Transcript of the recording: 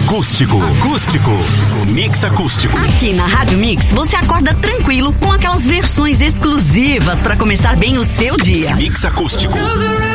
Acústico. O Mix Acústico. Aqui na Rádio Mix, você acorda tranquilo com aquelas versões exclusivas para começar bem o seu dia. Mix Acústico.